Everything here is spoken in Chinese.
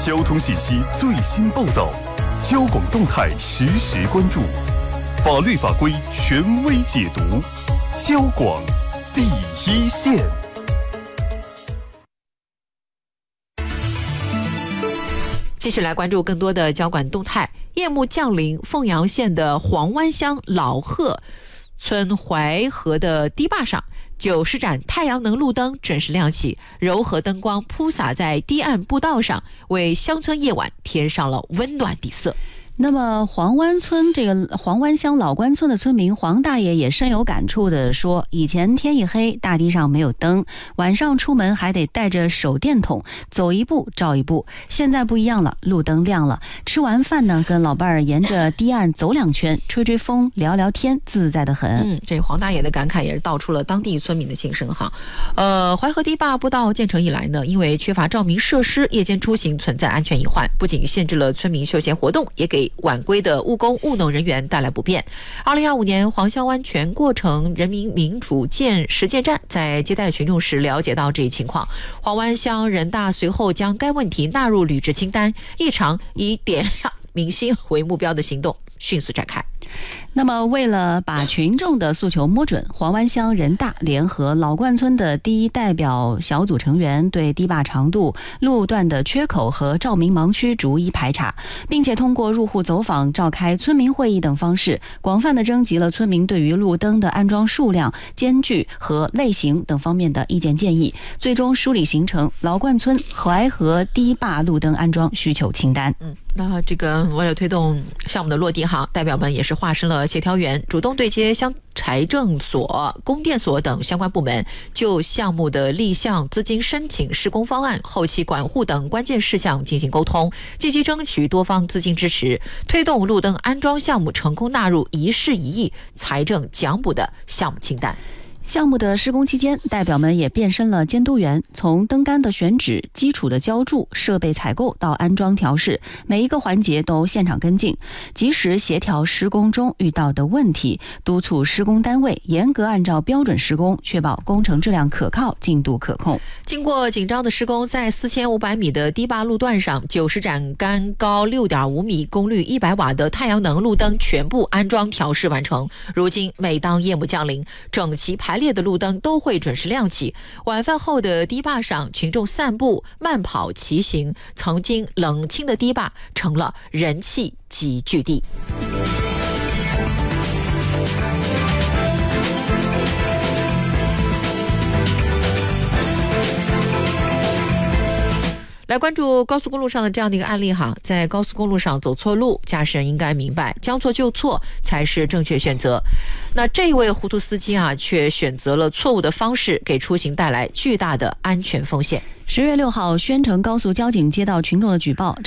交通信息最新报道，交广动态实时关注，法律法规权威解读，交广第一线。 继续来关注更多的交管动态。夜幕降临，凤阳县的黄湾乡老鹤村淮河的堤坝上，90盏太阳能路灯准时亮起，柔和灯光铺洒在堤岸步道上，为乡村夜晚添上了温暖底色。 那么黄湾乡老关村的村民黄大爷也深有感触地说，以前天一黑大堤上没有灯，晚上出门还得带着手电筒走一步照一步，现在不一样了，路灯亮了，吃完饭呢跟老伴儿沿着堤岸走2圈，吹吹风聊聊天，自在得很。 这黄大爷的感慨也是道出了当地村民的心声哈。淮河堤坝步道建成以来呢，因为缺乏照明设施，夜间出行存在安全隐患，不仅限制了村民休闲活动，也给晚归的务工务农人员带来不便。2025年黄乡湾全过程人民民主实践站在接待群众时了解到这一情况，黄湾乡人大随后将该问题纳入履职清单，一场以点亮民心为目标的行动迅速展开。 那么为了把群众的诉求摸准，黄湾乡人大联合老灌村的第一代表小组成员，对堤坝长度、路段的缺口和照明盲区逐一排查，并且通过入户走访、召开村民会议等方式，广泛地征集了村民对于路灯的安装数量、间距和类型等方面的意见建议，最终梳理形成老灌村淮河堤坝路灯安装需求清单。 那这个为了推动项目的落地哈，代表们也是化身了协调员，主动对接乡财政所、供电所等相关部门，就项目的立项、资金申请、施工方案、后期管护等关键事项进行沟通，积极争取多方资金支持，推动路灯安装项目成功纳入1市1亿财政奖补的项目清单。 项目的施工期间，代表们也变身了监督员，从灯杆的选址、基础的浇筑、设备采购到安装调试，每一个环节都现场跟进，及时协调施工中遇到的问题，督促施工单位严格按照标准施工，确保工程质量可靠、进度可控。 经过紧张的施工，在4500米的堤坝路段上，90盏杆高6.5米、功率100瓦的太阳能路灯全部安装调试完成。如今每当夜幕降临，整齐排列的路灯都会准时亮起。晚饭后的堤坝上，群众散步、慢跑、骑行，曾经冷清的堤坝成了人气集聚地。来关注高速公路上的这样的一个案例哈，在高速公路上走错路，驾驶人应该明白，将错就错才是正确选择。那这位糊涂司机啊，却选择了错误的方式，给出行带来巨大的安全风险。 10月6号，宣城高速交警接到群众的举报，